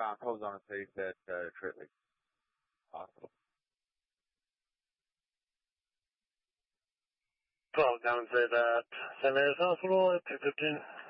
found holes on his face at Tritley Hospital. Well, down at St. Mary's Hospital at 2:15.